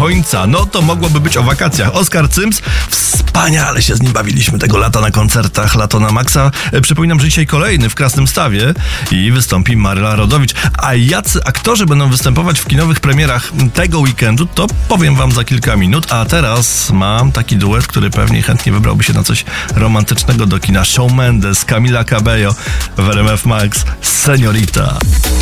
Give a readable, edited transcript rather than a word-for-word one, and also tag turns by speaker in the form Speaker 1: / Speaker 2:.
Speaker 1: końca. No to mogłoby być o wakacjach. Oskar Cyms, wspaniale się z nim bawiliśmy tego lata na koncertach, lato na maksa. Przypominam, że dzisiaj kolejny w Krasnymstawie i wystąpi Maryla Rodowicz. A jacy aktorzy będą występować w kinowych premierach tego weekendu, to powiem wam za kilka minut. A teraz mam taki duet, który pewnie chętnie wybrałby się na coś romantycznego do kina. Shawn Mendes, Camila Cabello w RMF Max, Señorita.